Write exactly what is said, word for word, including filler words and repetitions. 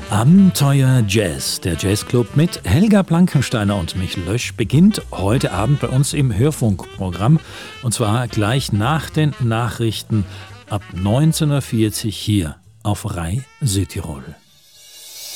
Abenteuer Jazz, der Jazzclub mit Helga Blankensteiner und Michel Lösch, beginnt heute Abend bei uns im Hörfunkprogramm. Und zwar gleich nach den Nachrichten ab neunzehn Uhr vierzig hier auf Rai Südtirol.